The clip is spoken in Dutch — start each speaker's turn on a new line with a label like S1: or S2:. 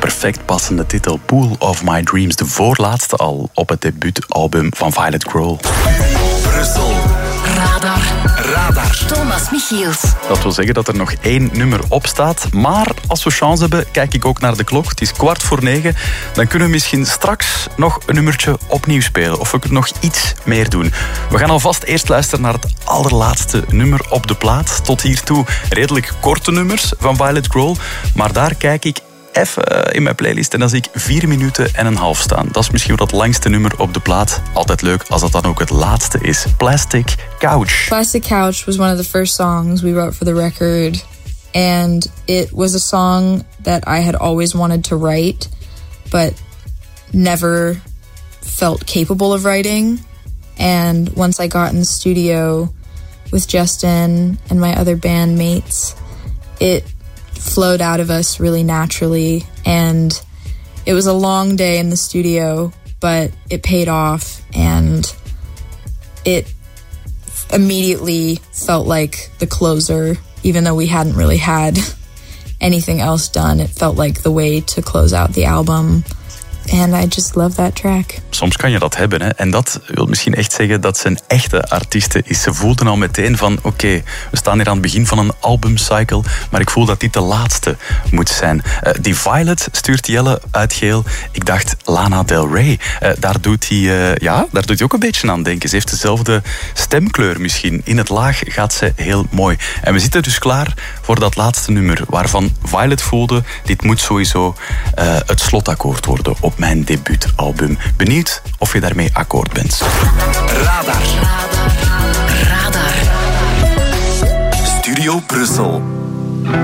S1: perfect passende titel. Pool of My Dreams, de voorlaatste al op het debuutalbum van Violet Grohl.
S2: Brussel. Radar. Thomas Michiels.
S1: Dat wil zeggen dat er nog 1 nummer op staat. Maar als we chance hebben, kijk ik ook naar de klok. Het is 8:15. Dan kunnen we misschien straks nog een nummertje opnieuw spelen. Of we kunnen nog iets meer doen. We gaan alvast eerst luisteren naar het allerlaatste nummer op de plaat. Tot hiertoe redelijk korte nummers van Violet Grohl. Maar daar kijk ik even in mijn playlist en dan zie ik 4 minuten en een half staan. Dat is misschien wel het langste nummer op de plaat. Altijd leuk als dat dan ook het laatste is. Plastic Couch.
S3: Plastic Couch was one of the first songs we wrote for the record. And it was a song that I had always wanted to write, but never felt capable of writing. And once I got in the studio with Justin and my other bandmates, it flowed out of us really naturally, and it was a long day in the studio, but it paid off, and it immediately felt like the closer. Even though we hadn't really had anything else done, it felt like the way to close out the album. And I just love that track.
S1: Soms kan je dat hebben, hè? En dat wil misschien echt zeggen dat ze een echte artieste is. Ze voelden al meteen van, oké, we staan hier aan het begin van een albumcycle, maar ik voel dat dit de laatste moet zijn. Die Violet stuurt Jelle uit Geel. Ik dacht Lana Del Rey. Daar doet hij ook een beetje aan denken. Ze heeft dezelfde stemkleur misschien. In het laag gaat ze heel mooi. En we zitten dus klaar voor dat laatste nummer, waarvan Violet voelde, dit moet sowieso het slotakkoord worden op mijn debuutalbum. Benieuwd of je daarmee akkoord bent.
S2: Radar. Studio Brussel.